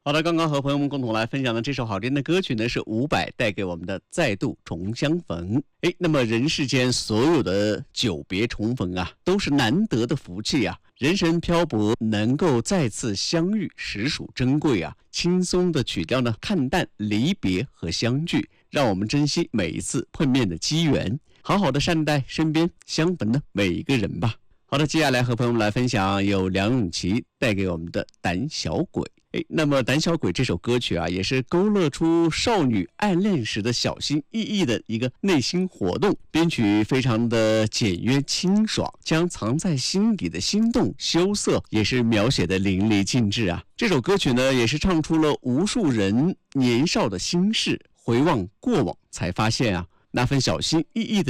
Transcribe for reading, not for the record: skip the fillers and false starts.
好的，刚刚和朋友们共同来分享的这首好听的歌曲呢，是伍佰带给我们的《再度重相逢》。那么人世间所有的久别重逢啊，都是难得的福气啊。人生漂泊，能够再次相遇，实属珍贵啊。轻松的曲调呢，看淡离别和相聚，让我们珍惜每一次碰面的机缘，好好的善待身边相逢的每一个人吧。好的，接下来和朋友们来分享由梁咏琪带给我们的《胆小鬼》。那么《胆小鬼》这首歌曲啊，也是勾勒出少女暗恋时的小心翼翼的一个内心活动。编曲非常的简约清爽，将藏在心底的心动羞涩也是描写的淋漓尽致啊。这首歌曲呢，也是唱出了无数人年少的心事。回望过往，才发现啊，那份小心翼翼的